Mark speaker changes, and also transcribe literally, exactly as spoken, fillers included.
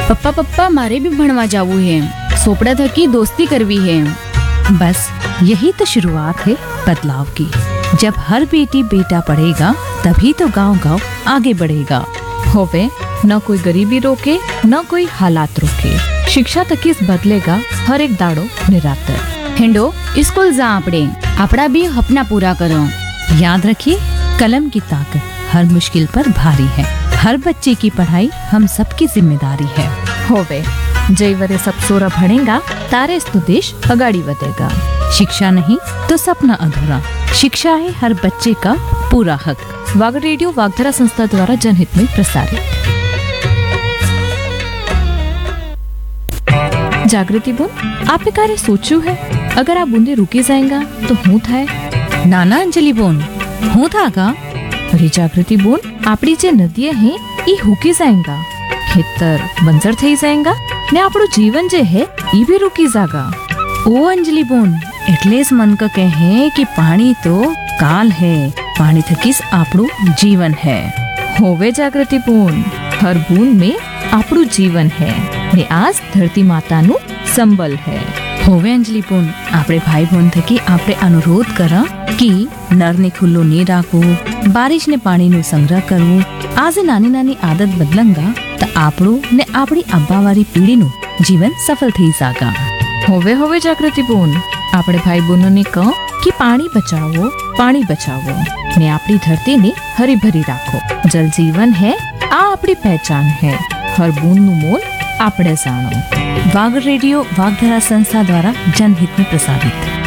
Speaker 1: पप्पा पप्पा मारे भी भणवा जावू है, सोपड़ा थकी दोस्ती करवी है।
Speaker 2: बस यही तो शुरुआत है बदलाव की। जब हर बेटी बेटा पढ़ेगा तभी तो गांव गांव आगे बढ़ेगा। होवे न कोई गरीबी रोके न कोई हालात रोके, शिक्षा तक इस बदलेगा हर एक दाड़ो निरातर।
Speaker 1: हेंडो स्कूल जा आपड़े, आपड़ा भी अपना पूरा करो।
Speaker 2: याद रखिए, कलम की ताकत हर मुश्किल पर भारी है। हर बच्चे की पढ़ाई हम सबकी जिम्मेदारी है। होवे जय वरे सब सोरा भणेगा तारे तो देश अगाड़ी बढ़ेगा। शिक्षा नहीं तो सपना अधूरा, शिक्षा है हर बच्चे का पूरा हक। वाग रेडियो वागधरा संस्था द्वारा जनहित में प्रसारित। जागृति बोल, आपने कार्य सोचू है? अगर आप बूंदे रुके जाएगा तो हूँ था नाना अंजलि बोन हूँ था का? अरे जागृति बोन, आपड़ी जे नदियां हैं ये हुकी जाएगा, खेतर बंजर थई जाएगा ने आपड़ो जीवन जे है ये भी रुकी जागा। ओ अंजलि बोन, એટલે જ मन का कहे कि पानी तो काल है, पानी थकीस आपड़ो जीवन है। होवे जागृति बोन, हर बूंद में आपड़ो जीवन है ने आज धरती माता नु संबल है। होवे अंजलि बोन, आपड़े भाई बहन थकी आपड़े अनुरोध करा कि नर ने खुल्लो नहीं राखो, बारिश ने पानी नु संग्रह करवो। आज नानी नानी आदत बदलंगा तो आपड़ो ने आपड़ी अब्बावारी पीढ़ी नु जीवन सफल थई जागा। होवे होवे जागृति बोन, आपड़े भाई बहनों ने कहो कि पानी बचाओ पानी बचाओ ने आपड़ी धरती ने हरी भरी राखो। जल जीवन है, आ आपड़ी पहचान है, हर बूंद नु मोल आपड़े जानो। वाग रेडियो वागधरा संस्था द्वारा जनहित में प्रसारित।